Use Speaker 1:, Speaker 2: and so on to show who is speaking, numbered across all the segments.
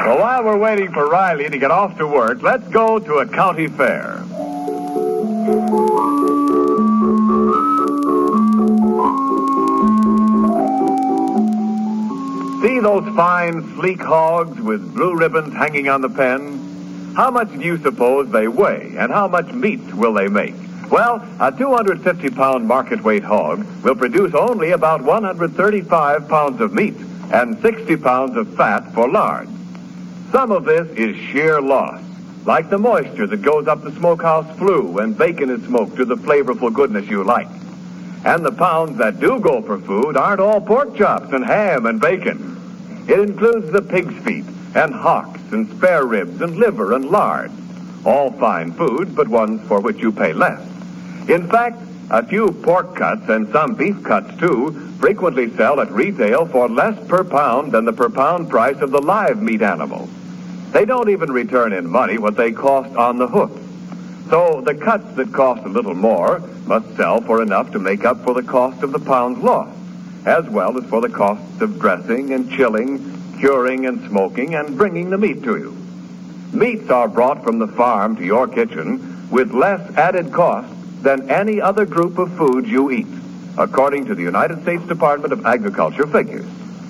Speaker 1: So while we're waiting for Riley to get off to work, let's go to a county fair. See those fine, sleek hogs with blue ribbons hanging on the pen? How much do you suppose they weigh, and how much meat will they make? Well, a 250-pound market weight hog will produce only about 135 pounds of meat and 60 pounds of fat for lard. Some of this is sheer loss, like the moisture that goes up the smokehouse flue when bacon is smoked to the flavorful goodness you like. And the pounds that do go for food aren't all pork chops and ham and bacon. It includes the pig's feet and hocks and spare ribs and liver and lard. All fine food, but ones for which you pay less. In fact, a few pork cuts and some beef cuts, too, frequently sell at retail for less per pound than the per pound price of the live meat animal. They don't even return in money what they cost on the hook. So the cuts that cost a little more must sell for enough to make up for the cost of the pounds lost, as well as for the costs of dressing and chilling, curing and smoking, and bringing the meat to you. Meats are brought from the farm to your kitchen with less added cost than any other group of foods you eat, according to the United States Department of Agriculture figures.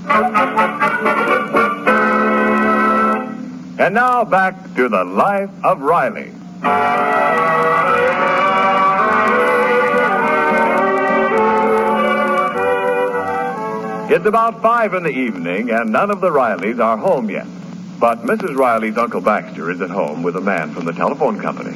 Speaker 1: And now back to the life of Riley. It's about 5 in the evening, and none of the Rileys are home yet. But Mrs. Riley's Uncle Baxter is at home with a man from the telephone company.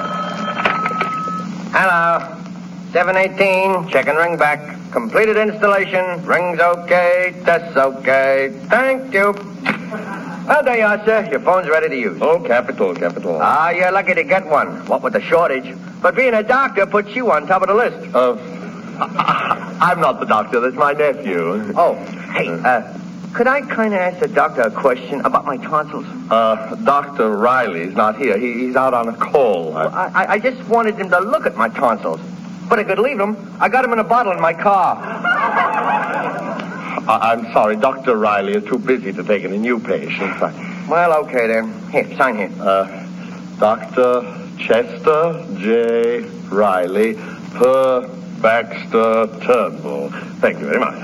Speaker 2: Hello. 718, check and ring back. Completed installation. Ring's okay. Test's okay. Thank you. Well, there you are, sir. Your phone's ready to use.
Speaker 3: Oh, capital.
Speaker 2: Ah, you're lucky to get one. What with the shortage. But being a doctor puts you on top of the list.
Speaker 3: I'm not the doctor. That's my nephew.
Speaker 2: Oh, hey, could I kind of ask the doctor a question about my tonsils?
Speaker 3: Dr. Riley's not here. He's out on a call.
Speaker 2: Well, I just wanted him to look at my tonsils. But I could leave them. I got them in a bottle in my car.
Speaker 3: I'm sorry. Dr. Riley is too busy to take any new patients.
Speaker 2: Well, okay, then. Here, sign here.
Speaker 3: Dr. Chester J. Riley, per Baxter Turnbull. Thank you very much.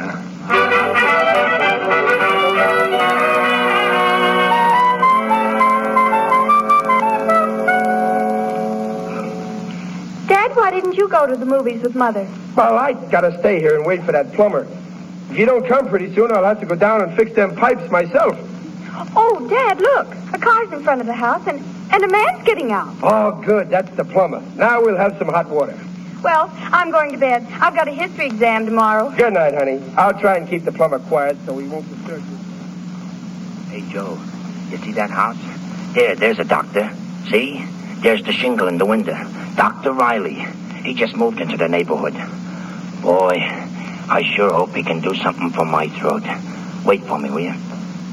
Speaker 4: Dad, why didn't you go to the movies with Mother?
Speaker 5: Well, I gotta stay here and wait for that plumber. If you don't come pretty soon, I'll have to go down and fix them pipes myself.
Speaker 4: Oh, Dad, look. A car's in front of the house, and a man's getting out.
Speaker 5: Oh, good. That's the plumber. Now we'll have some hot water.
Speaker 4: Well, I'm going to bed. I've got a history exam tomorrow.
Speaker 5: Good night, honey. I'll try and keep the plumber quiet so he won't disturb you.
Speaker 6: Hey, Joe, you see that house? There's a doctor. See? There's the shingle in the window. Dr. Riley. He just moved into the neighborhood. Boy, I sure hope he can do something for my throat. Wait for me, will you?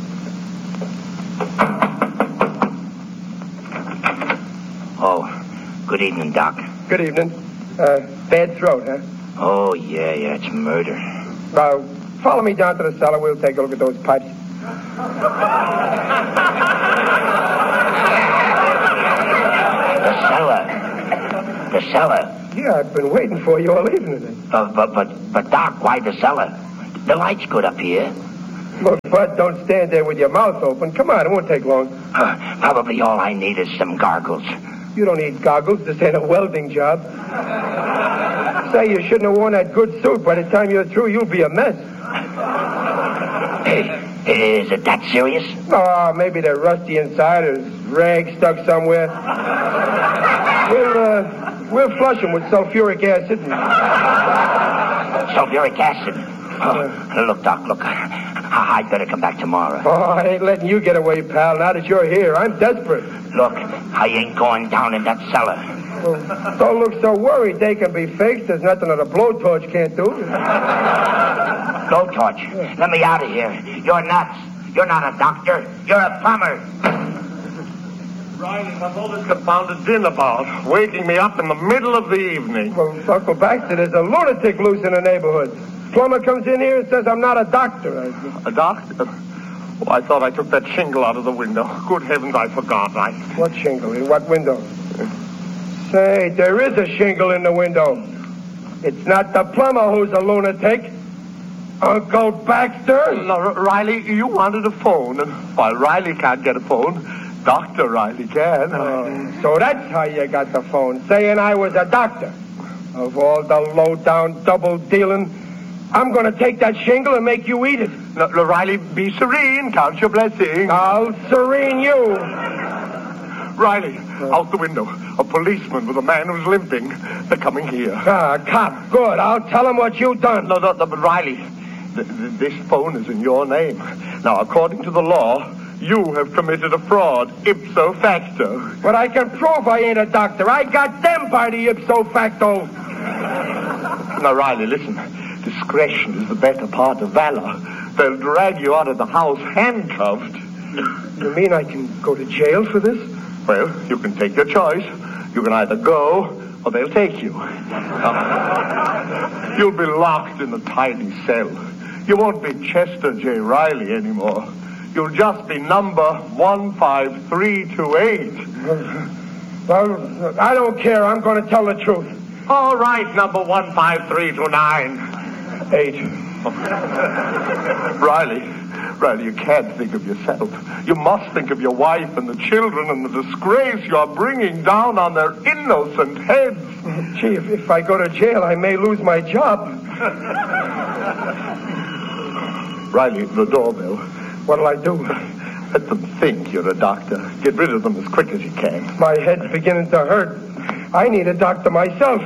Speaker 6: Oh, good evening, Doc.
Speaker 5: Good evening. Bad throat, huh?
Speaker 6: Oh, yeah, it's murder.
Speaker 5: Follow me down to the cellar. We'll take a look at those pipes.
Speaker 6: The cellar.
Speaker 5: Yeah, I've been waiting for you all evening.
Speaker 6: But Doc, why the cellar? The light's good up here.
Speaker 5: Look, Bud, don't stand there with your mouth open. Come on, it won't take long.
Speaker 6: Probably all I need is some goggles.
Speaker 5: You don't need goggles. This ain't a welding job. Say, you shouldn't have worn that good suit. By the time you're through, you'll be a mess.
Speaker 6: Hey, is it that serious?
Speaker 5: Oh, maybe they're rusty inside or rags stuck somewhere. We'll flush them with sulfuric acid.
Speaker 6: Sulfuric acid? Oh, look, Doc, look. I'd better come back tomorrow.
Speaker 5: Oh, I ain't letting you get away, pal, now that you're here. I'm desperate.
Speaker 6: Look, I ain't going down in that cellar.
Speaker 5: Well, don't look so worried. They can be fixed. There's nothing that a blowtorch can't do.
Speaker 6: Blowtorch? Yeah. Let me out of here. You're nuts. You're not a doctor. You're a plumber.
Speaker 3: Riley, what's all this confounded din about? Waking me up in the middle of the evening.
Speaker 5: Well, Uncle Baxter, there's a lunatic loose in the neighborhood. Plumber comes in here and says I'm not a doctor.
Speaker 3: A doctor? Oh, I thought I took that shingle out of the window. Good heavens, I forgot.
Speaker 5: What shingle? In what window? Say, there is a shingle in the window. It's not the plumber who's a lunatic. Uncle Baxter?
Speaker 3: No, Riley, you wanted a phone. And while Riley can't get a phone, Dr. Riley can.
Speaker 5: So that's how you got the phone, saying I was a doctor. Of all the low-down double-dealing, I'm going to take that shingle and make you eat it.
Speaker 3: No, Riley, be serene. Count your blessings.
Speaker 5: I'll serene you.
Speaker 3: Riley, out the window. A policeman with a man who's limping. They're coming here.
Speaker 5: Cop. Good. I'll tell him what you done.
Speaker 3: No, but Riley, this phone is in your name. Now, according to the law, you have committed a fraud, ipso facto.
Speaker 5: But I can prove I ain't a doctor. I got them by the ipso facto.
Speaker 3: Now, Riley, listen. Discretion is the better part of valor. They'll drag you out of the house handcuffed.
Speaker 5: You mean I can go to jail for this?
Speaker 3: Well, you can take your choice. You can either go, or they'll take you. You'll be locked in a tiny cell. You won't be Chester J. Riley anymore. You'll just be number 15328.
Speaker 5: Well, I don't care. I'm going to tell the truth.
Speaker 3: All right, number 15329.
Speaker 5: 8.
Speaker 3: Riley, you can't think of yourself. You must think of your wife and the children and the disgrace you're bringing down on their innocent heads.
Speaker 5: Gee, if I go to jail, I may lose my job.
Speaker 3: Riley, the doorbell.
Speaker 5: What'll I do?
Speaker 3: Let them think you're a doctor. Get rid of them as quick as you can.
Speaker 5: My head's beginning to hurt. I need a doctor myself.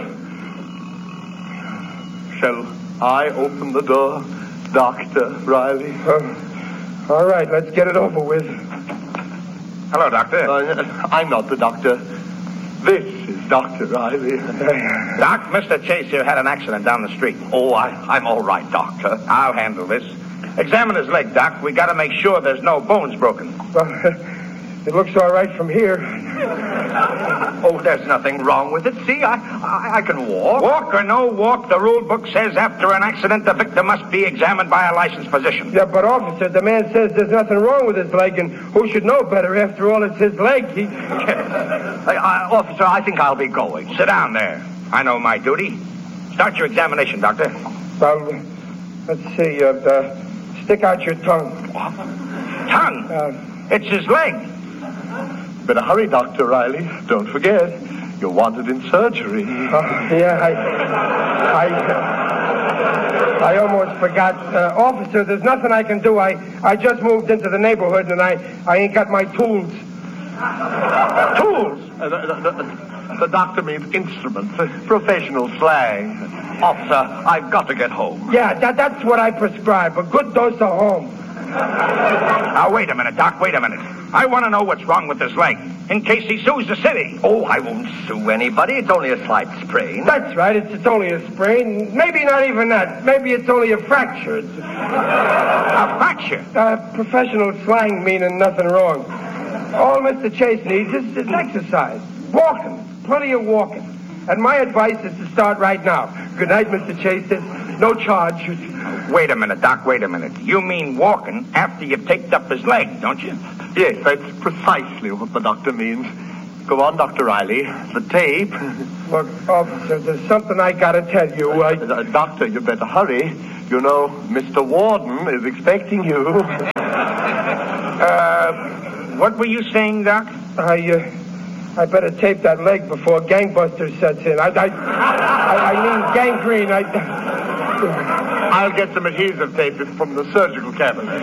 Speaker 3: Shall I open the door, Dr. Riley?
Speaker 5: All right, let's get it over with.
Speaker 6: Hello, Doctor.
Speaker 3: I'm not the doctor. This is Dr. Riley.
Speaker 6: Doc, Mr. Chase here had an accident down the street.
Speaker 3: Oh, I'm all right, Doctor.
Speaker 6: I'll handle this. Examine his leg, Doc. We got to make sure there's no bones broken.
Speaker 5: Well, it looks all right from here.
Speaker 6: Oh, there's nothing wrong with it. See, I can walk. Walk or no walk, the rule book says after an accident, the victim must be examined by a licensed physician.
Speaker 5: Yeah, but officer, the man says there's nothing wrong with his leg, and who should know better? After all, it's his leg.
Speaker 6: Officer, I think I'll be going. Sit down there. I know my duty. Start your examination, Doctor.
Speaker 5: Well, let's see. Stick out your tongue.
Speaker 6: Tongue? It's his leg.
Speaker 3: Better hurry, Dr. Riley. Don't forget, you're wanted in surgery.
Speaker 5: Yeah, I almost forgot. Officer, there's nothing I can do. I just moved into the neighborhood, and I ain't got my tools.
Speaker 3: Tools? The doctor means instruments, professional slang. Officer, I've got to get home.
Speaker 5: Yeah, that's what I prescribe, a good dose of home.
Speaker 6: Now, wait a minute, Doc, wait a minute. I want to know what's wrong with his leg, in case he sues the city.
Speaker 2: Oh, I won't sue anybody. It's only a slight sprain.
Speaker 5: That's right, it's only a sprain. Maybe not even that. Maybe it's only a fracture.
Speaker 6: A fracture?
Speaker 5: Professional slang meaning nothing wrong. All Mr. Chase needs is exercise. Walking. Plenty of walking. And my advice is to start right now. Good night, Mr. Chase. There's no charge.
Speaker 6: Wait a minute, Doc, wait a minute. You mean walking after you've taped up his leg, don't you?
Speaker 3: Yes, that's precisely what the doctor means. Go on, Dr. Riley. The tape.
Speaker 5: Look, officer, there's something I gotta tell you.
Speaker 3: Doctor, you better hurry. You know, Mr. Warden is expecting you.
Speaker 6: What were you saying, Doc?
Speaker 5: I better tape that leg before gangbusters sets in. I mean gangrene.
Speaker 3: I'll get some adhesive tape from the surgical cabinet.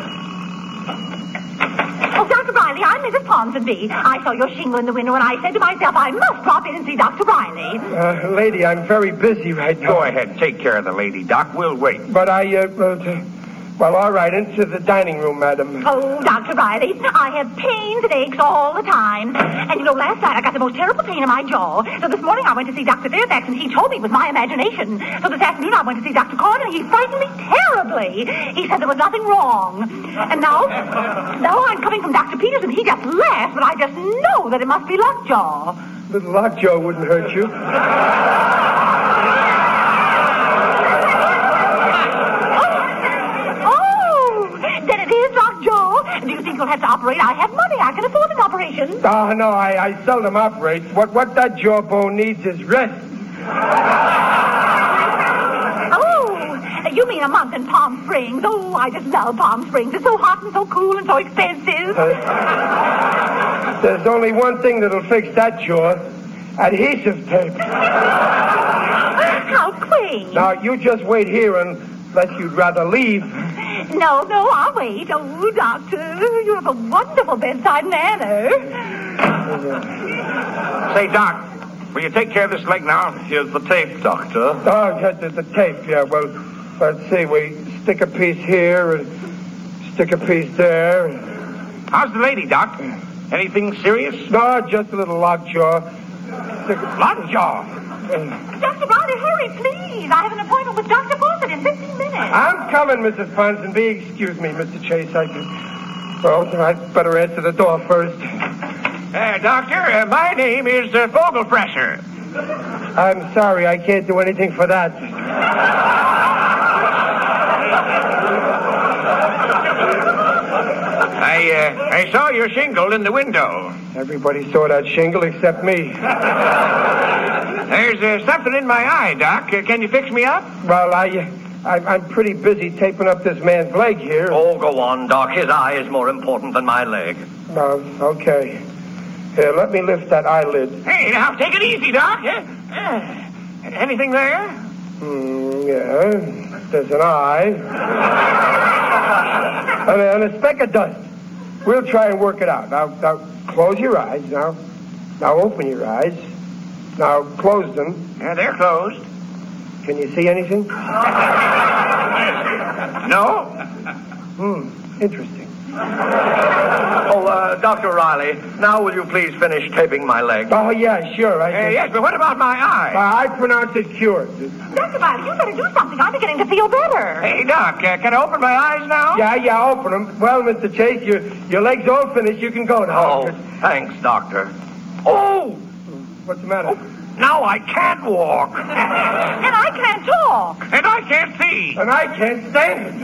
Speaker 4: Oh, Dr. Riley, I'm Mrs. Ponsonby. I saw your shingle in the window, and I said to myself, I must drop in and see Dr. Riley.
Speaker 5: Lady, I'm very busy right now.
Speaker 6: Go ahead, take care of the lady, Doc. We'll wait.
Speaker 5: But well, all right, into the dining room, madam.
Speaker 4: Oh, Dr. Riley, I have pains and aches all the time. And you know, last night I got the most terrible pain in my jaw. So this morning I went to see Dr. Fairfax, and he told me it was my imagination. So this afternoon I went to see Dr. Corn, and he frightened me terribly. He said there was nothing wrong. And now I'm coming from Dr. Peters, and he just laughs, but I just know that it must be lockjaw.
Speaker 5: Little lockjaw wouldn't hurt you.
Speaker 4: Then it is lockjaw. will have to operate. I have money. I can afford an operation.
Speaker 5: Oh, no, I seldom operate. What that jawbone needs is rest.
Speaker 4: Oh, you mean a month in Palm Springs? Oh, I just love Palm Springs. It's so hot and so cool and so expensive.
Speaker 5: There's only one thing that'll fix that jaw. Adhesive tape.
Speaker 4: How quaint.
Speaker 5: Now, you just wait here unless you'd rather leave.
Speaker 4: No, I'll wait. Oh, Doctor, you have a wonderful bedside manner.
Speaker 6: Say, Doc, will you take care of this leg now?
Speaker 3: Here's the tape, Doctor.
Speaker 5: Oh, the tape, yeah. Well, let's see. We stick a piece here and stick a piece there.
Speaker 6: How's the lady, Doc? Anything serious?
Speaker 5: No, just a little lockjaw.
Speaker 6: Lockjaw?
Speaker 4: Dr. Riley, hurry, please. I have an appointment with Dr. Fawcett in 15 minutes.
Speaker 5: I'm coming, Mrs. Ponsonby. Excuse me, Mr. Chase. Well, I'd better answer the door first.
Speaker 6: Doctor, my name is Vogelfresher.
Speaker 5: I'm sorry, I can't do anything for that.
Speaker 6: I saw your shingle in the window.
Speaker 5: Everybody saw that shingle except me.
Speaker 6: There's something in my eye, Doc. Can you fix me up?
Speaker 5: Well, I'm pretty busy taping up this man's leg here.
Speaker 2: Oh, go on, Doc. His eye is more important than my leg.
Speaker 5: Okay. Here, let me lift that eyelid.
Speaker 6: Hey, now, take it easy, Doc. Anything there?
Speaker 5: Yeah. There's an eye. and a speck of dust. We'll try and work it out. Now, close your eyes. Now open your eyes. Now, close them.
Speaker 6: Yeah, they're closed.
Speaker 5: Can you see anything?
Speaker 6: No.
Speaker 5: Interesting.
Speaker 2: Oh, Dr. Riley, now will you please finish taping my leg?
Speaker 5: Oh, yeah, sure.
Speaker 6: Yes, but what about my eye?
Speaker 5: I pronounce it cured.
Speaker 4: Dr. Riley, you better do something. I'm beginning to feel better.
Speaker 6: Hey, Doc, can I open my eyes now?
Speaker 5: Yeah, open them. Well, Mr. Chase, your leg's all finished. You can go now.
Speaker 2: Oh, thanks, Doctor.
Speaker 5: Oh! What's the matter?
Speaker 6: Now I can't walk.
Speaker 4: And I can't talk.
Speaker 6: And I can't see.
Speaker 5: And I can't stand it.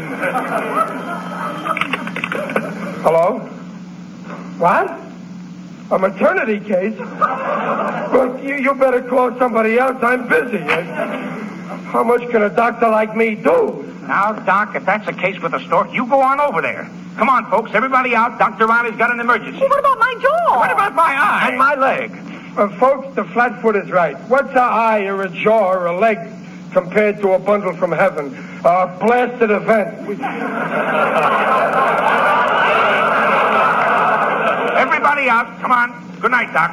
Speaker 5: Hello? What? A maternity case? Well, you better call somebody else. I'm busy. How much can a doctor like me do?
Speaker 6: Now, Doc, if that's the case with the stork, you go on over there. Come on, folks. Everybody out. Dr. Riley's got an emergency.
Speaker 4: Well, what about my jaw?
Speaker 6: What about my eye?
Speaker 2: And my leg.
Speaker 5: Folks, the flatfoot is right. What's an eye or a jaw or a leg compared to a bundle from heaven? A blasted event.
Speaker 6: Everybody out. Come on. Good night, Doc.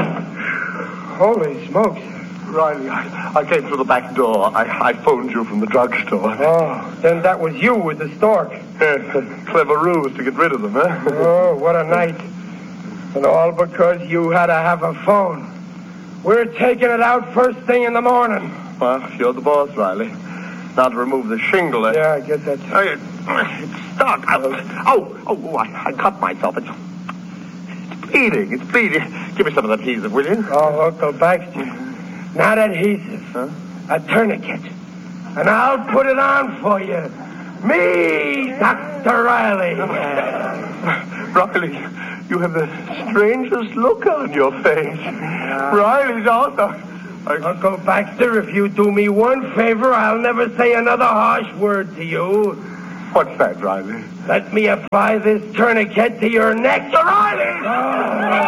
Speaker 5: Holy smokes.
Speaker 3: Riley, I came through the back door. I phoned you from the drugstore.
Speaker 5: Oh, then that was you with the stork.
Speaker 3: Clever ruse to get rid of them, huh?
Speaker 5: Oh, what a night. And all because you had to have a phone. We're taking it out first thing in the morning.
Speaker 3: Well, you're the boss, Riley. Now to remove the shingle.
Speaker 5: Yeah, I guess that's...
Speaker 3: It's stuck. I cut myself. It's bleeding. It's bleeding. Give me some of that adhesive, will you?
Speaker 5: Oh, Uncle Baxter. Not adhesive.
Speaker 3: Huh?
Speaker 5: A tourniquet. And I'll put it on for you. Me, Dr. Riley.
Speaker 3: Riley, you have the strangest look on your face. Riley's also...
Speaker 5: Uncle Baxter, if you do me one favor, I'll never say another harsh word to you.
Speaker 3: What's that, Riley?
Speaker 5: Let me apply this tourniquet to your neck.
Speaker 3: Riley!
Speaker 5: Oh.